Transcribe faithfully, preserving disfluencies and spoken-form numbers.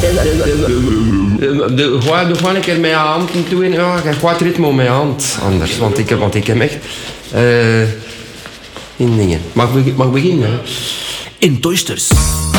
Doe gewoon een keer met je hand toe. Ja, ga gewoon het ritme met je hand. Anders, want ik heb, want ik heb echt... Uh, in dingen. Mag ik mag beginnen? In Toysters.